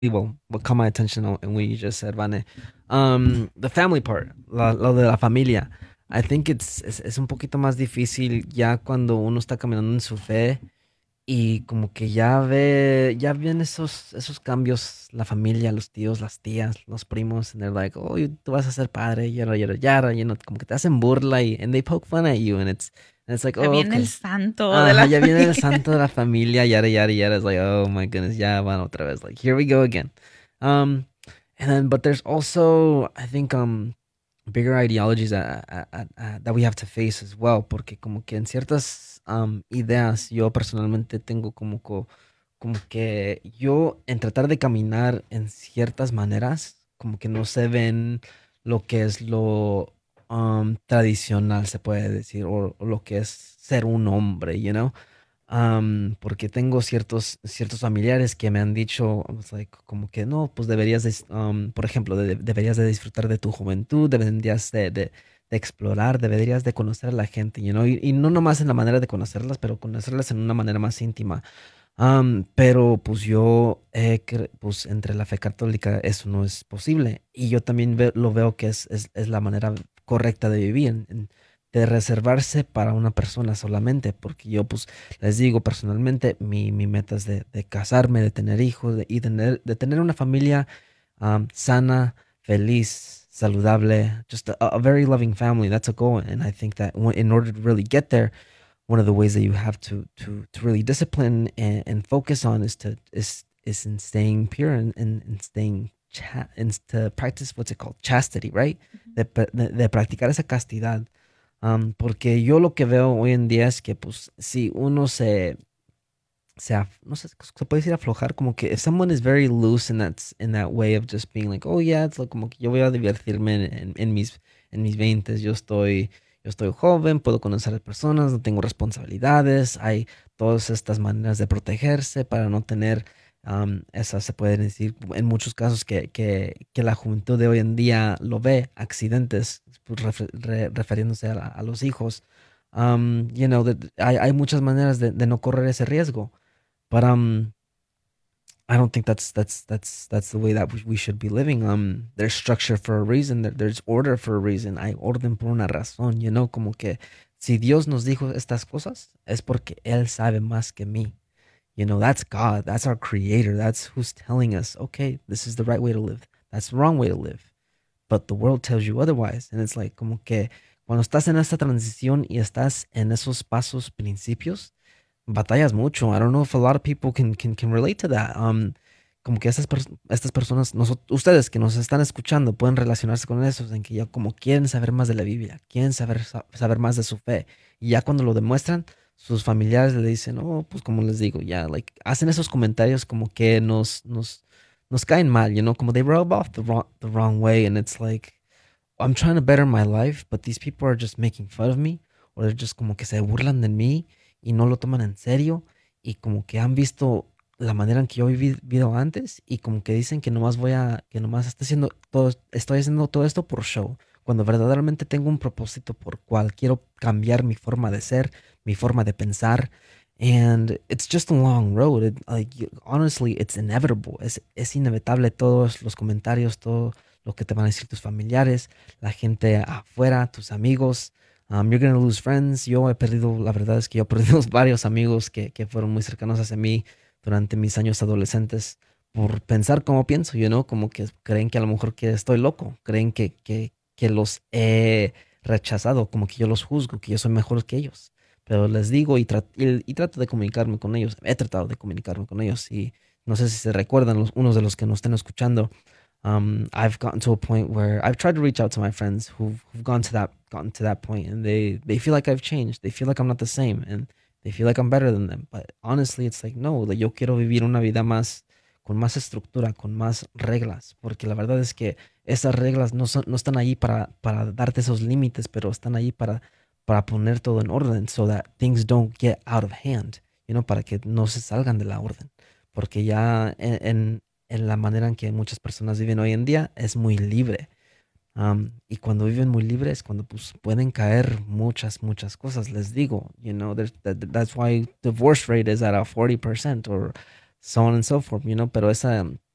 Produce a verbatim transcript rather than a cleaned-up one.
well, what caught my attention in what you just said, Vane. Um, the family part, la- lo de la familia. I think it's, es, es un poquito más difícil ya cuando uno está caminando en su fe y como que ya ve, ya ven esos, esos cambios, la familia, los tíos, las tías, los primos, and they're like, oh, you- tú vas a ser padre, yara, yara, yara, you know, como que te hacen burla y, and they poke fun at you, and it's, and it's like, Ya oh, viene el okay. santo de Ajá, la ya viene el familia. santo de la familia, yada, yada, yada. It's like, oh my goodness, ya van otra vez. Like, here we go again. Um, and then, but there's also, I think, um, bigger ideologies that, uh, uh, uh, that we have to face as well. Porque como que en ciertas um, ideas, yo personalmente tengo como, co- como que yo en tratar de caminar en ciertas maneras, como que no se ven lo que es lo um, tradicional, se puede decir, o, o lo que es ser un hombre, you know? Am, porque tengo ciertos, ciertos familiares que me han dicho, I was like, como que no, pues deberías, de, um, por ejemplo, de- deberías de disfrutar de tu juventud, deberías de, de- de explorar, deberías de conocer a la gente, you know, y, y no nomás en la manera de conocerlas, pero conocerlas en una manera más íntima. Am, pero pues yo, eh, cre- pues entre la fe católica eso no es posible. Y yo también ve- lo veo que es, es, es la manera correcta de vivir, en- en- de reservarse para una persona solamente, porque yo pues les digo personalmente, mi, mi meta es de, de casarme, de tener hijos de- y tener, de tener una familia um, sana, feliz, saludable, just a, a very loving family. That's a goal. And I think that w- in order to really get there, one of the ways that you have to to to really discipline and, and focus on is to is is in staying pure and, and, and staying cha- and to practice what's it called chastity, right? De, pra- de, de practicar esa castidad. Um, porque yo lo que veo hoy en día es que pues si uno se se af- no sé, se puede decir aflojar, como que if someone is very loose in that s- in that way of just being like, oh yeah, it's like como que yo voy a divertirme en, en, en mis en mis veintes, yo estoy yo estoy joven, puedo conocer a personas, no tengo responsabilidades, hay todas estas maneras de protegerse para no tener um, esas, se puede decir en muchos casos que, que, que la juventud de hoy en día lo ve, accidentes, pues, refer- re- refiriéndose a, la- a los hijos. Um, you know, that hay, hay muchas maneras de, de no correr ese riesgo. But um, I don't think that's that's that's that's the way that we, we should be living. Um, there's structure for a reason. There, there's order for a reason. Hay orden por una razón. You know, como que si Dios nos dijo estas cosas es porque Él sabe más que mí. You know, that's God. That's our Creator. That's who's telling us, okay, this is the right way to live. That's the wrong way to live. But the world tells you otherwise. And it's like como que cuando estás en esta transición y estás en esos pasos principios batallas mucho. I don't know if a lot of people can, can, can relate to that. Um, como que estas, pers- estas personas, noso- ustedes que nos están escuchando, pueden relacionarse con eso, en que ya como quieren saber más de la Biblia, quieren saber, sa- saber más de su fe. Y ya cuando lo demuestran, sus familiares le dicen, oh, pues como les digo, ya, like, hacen esos comentarios como que nos, nos, nos caen mal, you know, como they rub off the wrong, the wrong way. And it's like, I'm trying to better my life, but these people are just making fun of me, o they're just como que se burlan de mí y no lo toman en serio y como que han visto la manera en que yo he vivido antes y como que dicen que nomás voy a, que nomás estoy haciendo todo, estoy haciendo todo esto por show, cuando verdaderamente tengo un propósito por cual quiero cambiar mi forma de ser, mi forma de pensar. And it's just a long road. It, like, you- honestly, it's inevitable. Es, es inevitable todos los comentarios, todo lo que te van a decir tus familiares, la gente afuera, tus amigos. Um, you're gonna lose friends. Yo he perdido, la verdad es que yo he perdido varios amigos que, que fueron muy cercanos hacia mí durante mis años adolescentes por pensar como pienso, you know, como que creen que a lo mejor que estoy loco, creen que, que, que los he rechazado, como que yo los juzgo, que yo soy mejor que ellos. Pero les digo y, tra- y, y trato de comunicarme con ellos. He tratado de comunicarme con ellos y no sé si se recuerdan los, unos de los que nos estén escuchando. um, I've gotten to a point where I've tried to reach out to my friends who've, who've gone to that gotten to that point, and they they feel like I've changed. They feel like I'm not the same, and they feel like I'm better than them. But honestly, it's like no, like, yo quiero vivir una vida más con más estructura, con más reglas, porque la verdad es que esas reglas no son, no están ahí para para darte esos límites, pero están ahí para para poner todo en orden, so that things don't get out of hand, you know, para que no se salgan de la orden, porque ya en, en en la manera en que muchas personas viven hoy en día es muy libre. Um, y cuando viven muy libres, cuando pues pueden caer muchas, muchas cosas, les digo, you know, there's, that, that's why divorce rate is at a forty percent or so on and so forth, you know, pero esa,